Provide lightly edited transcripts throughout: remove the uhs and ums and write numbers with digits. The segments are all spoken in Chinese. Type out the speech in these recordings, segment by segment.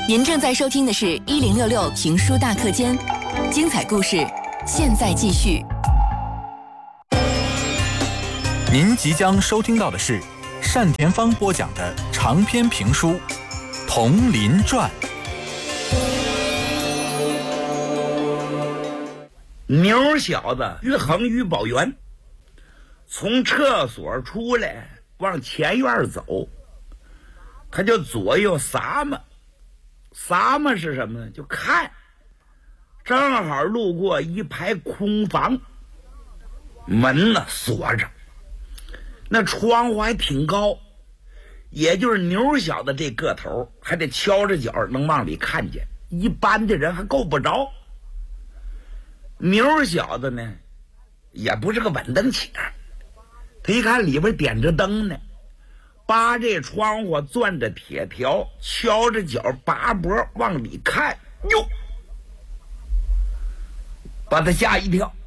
您正在收听的是1066评书大课间，精彩故事现在继续。 您即将收听到的是单田芳播讲的长篇评书《铜林传》。 牛小子于恒于宝元从厕所出来，往前院走，他就左右撒嘛。撒嘛是什么呢？就看，正好路过一排空房，门呢锁着，那窗户还挺高，也就是牛小子这个头，还得敲着脚能往里看见，一般的人还够不着。牛小子呢也不是个稳当起儿，他一看里边点着灯呢，扒这窗户，攥着铁条，敲着脚，拔脖往里看，哟，把他吓一跳。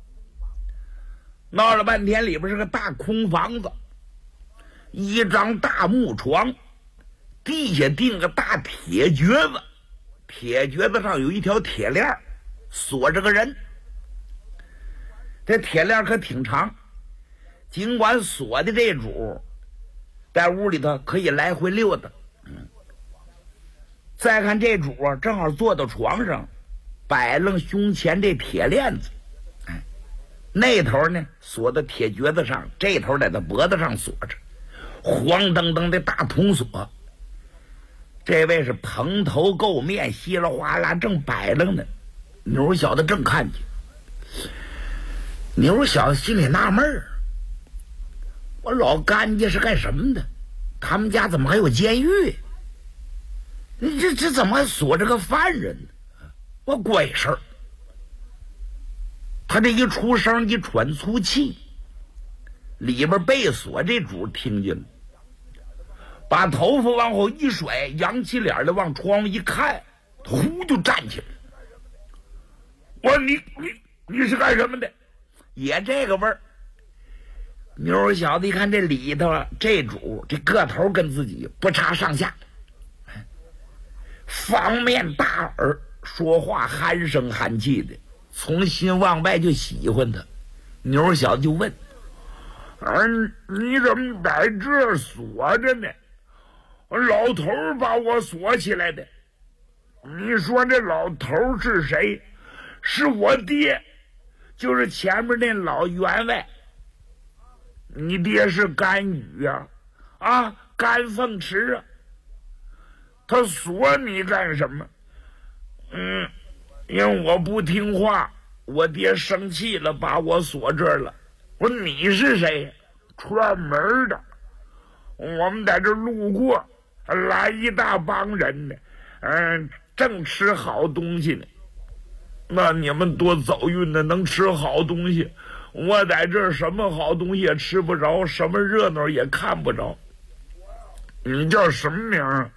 闹了半天，里边是个大空房子，一张大木床，地下钉个大铁橛子，铁橛子上有一条铁链锁着个人。这铁链可挺长，尽管锁的这主在屋里头可以来回溜达。再看这主啊，正好坐到床上，摆楞胸前这铁链子，那头呢锁在铁橛子上，这头在他脖子上锁着，黄澄澄的大铜锁。这位是蓬头垢面，稀里哗啦正摆楞呢。牛小子正看见，牛小子心里纳闷儿，我老干家是干什么的？他们家怎么还有监狱？这怎么还锁着个犯人呢？我鬼事儿！他这一出声一喘粗气，里边被锁这主听见了，把头发往后一甩，扬起脸来往窗户一看，呼就站起来。我说你是干什么的？也这个味儿。牛小子一看这里头啊，这主这个头跟自己不差上下，方面大耳，说话憨声憨气的，从心往外就喜欢他。牛小子就问：你怎么在这锁着呢？老头把我锁起来的。你说这老头是谁？是我爹，就是前面那老员外。你爹是甘雨啊，甘凤池啊。他锁你干什么？因为我不听话，我爹生气了，把我锁这儿了。我说你是谁？串门的。我们在这路过，来一大帮人呢，正吃好东西呢。那你们多走运呢，能吃好东西。我在这儿什么好东西也吃不着，什么热闹也看不着。你叫什么名儿？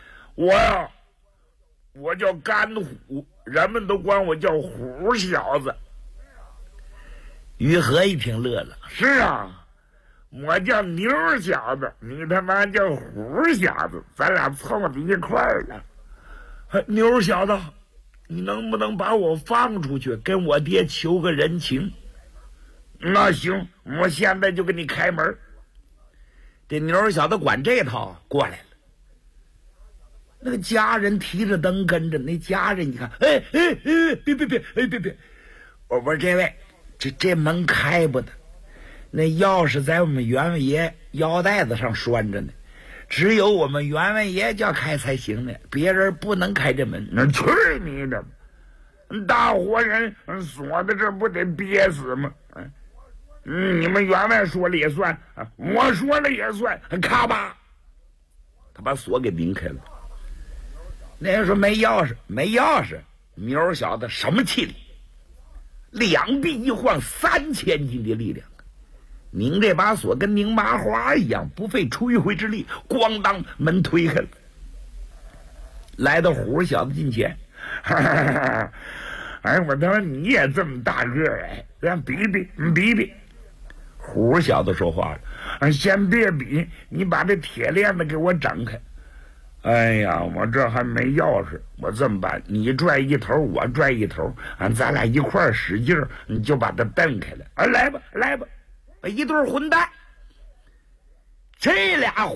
我叫甘虎，人们都管我叫虎小子。于和一听乐了，是啊，我叫牛小子，你他妈叫虎小子，咱俩凑到一块儿了。牛小子，你能不能把我放出去，跟我爹求个人情？那行，我现在就给你开门。这牛小子管这套过来了，那个家人提着灯跟着，那家人你看，别，我说这位，这门开不得，那钥匙在我们员外爷腰带子上拴着呢，只有我们员外爷叫开才行呢，别人不能开这门。那去你的！大活人锁在这不得憋死吗？你们员外说了也算，我说了也算。咔吧，他把锁给拧开了。那人说没钥匙。牛小子什么气力？两臂一晃，3000斤的力量，拧这把锁跟拧麻花一样，不费吹灰之力，咣当门推开了。来到虎小子近前，我他妈你也这么大个儿咱比。虎小子说话了，先别比，你把这铁链子给我整开。 哎呀，我这还没钥匙，我这么办，你拽一头，我拽一头，咱俩一块儿使劲儿，你就把它蹬开了。来吧，来吧，一对混蛋，这俩